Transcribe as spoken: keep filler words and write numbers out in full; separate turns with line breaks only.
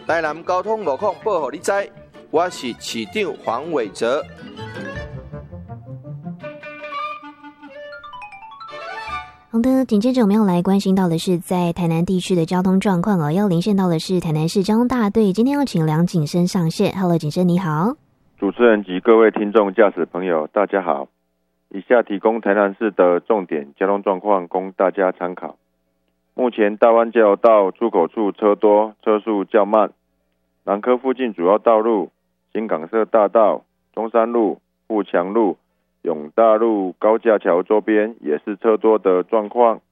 台南交通路况报给你知，我是市长黄伟哲。
好的，紧接着我们要来关心到的是在台南地区的交通状况哦。要连线到的是台南市交通大队，今天要请梁景生上线。Hello， 景生你好。
主持人及各位听众驾驶朋友，大家好。以下提供台南市的重点交通状况供大家参考。目前大湾交流道出口处车多，车速较慢。南科附近主要道路新港社大道、中山路、富强路、永大路高架桥周边也是车多的状况。